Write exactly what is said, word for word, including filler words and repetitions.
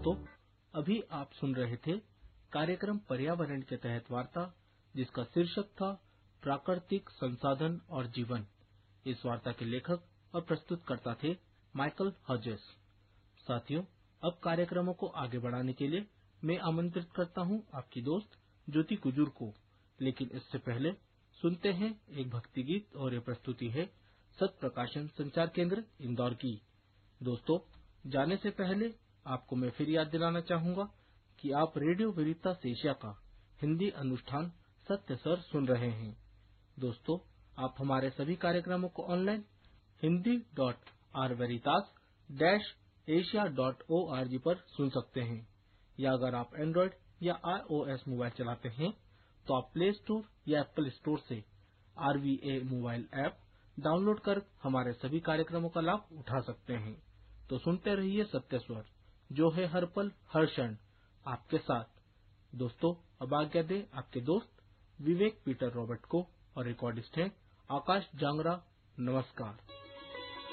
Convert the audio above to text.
दोस्तों, अभी आप सुन रहे थे कार्यक्रम पर्यावरण के तहत वार्ता, जिसका शीर्षक था प्राकृतिक संसाधन और जीवन। इस वार्ता के लेखक और प्रस्तुतकर्ता थे माइकल हजेस। साथियों, अब कार्यक्रमों को आगे बढ़ाने के लिए मैं आमंत्रित करता हूं आपकी दोस्त ज्योति कुजूर को। लेकिन इससे पहले सुनते हैं एक भक्ति गीत, और ये प्रस्तुति है सत प्रकाशन संचार केंद्र इंदौर की। दोस्तों, जाने से पहले आपको मैं फिर याद दिलाना चाहूंगा कि आप रेडियो वेरितास एशिया का हिंदी अनुष्ठान सत्य सर सुन रहे हैं। दोस्तों, आप हमारे सभी कार्यक्रमों को online Hindi dot are वेरितास dash Asia dot O R G पर सुन सकते हैं, या अगर आप एंड्रॉइड या आईओएस मोबाइल चलाते हैं तो आप प्ले स्टोर या एप्पल स्टोर से are V A mobile app download कर हमारे सभी कार्यक्रमों का लाभ उठा सकते हैं। तो सुनते रहिए सत्य स्वर, जो है हर पल हर क्षण आपके साथ। दोस्तों, अब आज्ञा दे आपके दोस्त विवेक पीटर रॉबर्ट को, और रिकॉर्डिस्ट हैं आकाश जांगरा। नमस्कार।